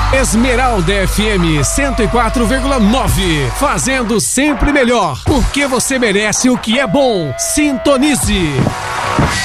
Esmeralda FM 104,9. Fazendo sempre melhor, porque você merece o que é bom. Sintonize.